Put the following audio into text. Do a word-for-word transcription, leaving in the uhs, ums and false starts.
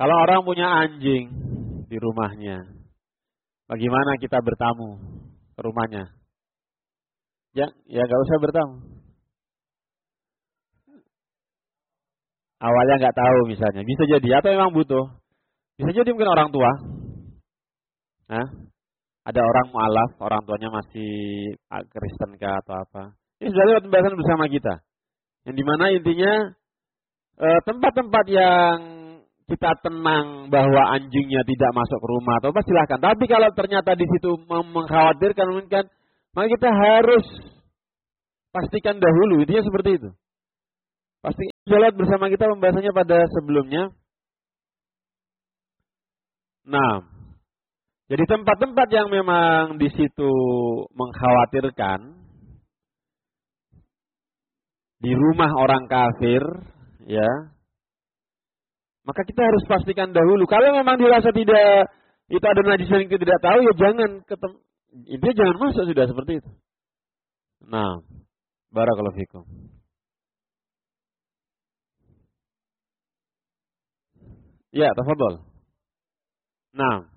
Kalau orang punya anjing di rumahnya, bagaimana kita bertamu ke rumahnya? Ya, ya gak usah bertamu. Awalnya nggak tahu misalnya, bisa jadi atau memang butuh, bisa jadi mungkin orang tua. Nah, ada orang mualaf, orang tuanya masih Kristen kah atau apa. Ini sudah lewat pembahasan bersama kita. Yang dimana intinya eh, tempat-tempat yang kita tenang bahwa anjingnya tidak masuk ke rumah atau apa silahkan. Tapi kalau ternyata di situ mengkhawatirkan mungkin, maka kita harus pastikan dahulu. Intinya seperti itu. Pasti jalan bersama kita pembahasannya pada sebelumnya. Nah, jadi tempat-tempat yang memang di situ mengkhawatirkan, di rumah orang kafir, ya, maka kita harus pastikan dahulu. Kalau memang dirasa tidak, itu ada najis yang kita tidak tahu, ya jangan ketem, intinya jangan masuk sudah seperti itu. Nah, barakallahu fikum. Ya, tafadhol. Nah,